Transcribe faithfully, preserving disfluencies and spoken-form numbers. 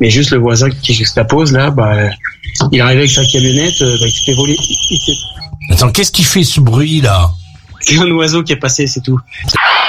Mais juste le voisin qui juxtapose là, bah, il est arrivé avec sa camionnette, bah, il s'est fait voler. Il s'est... Attends, qu'est-ce qui fait ce bruit là? C'est un oiseau qui est passé, c'est tout.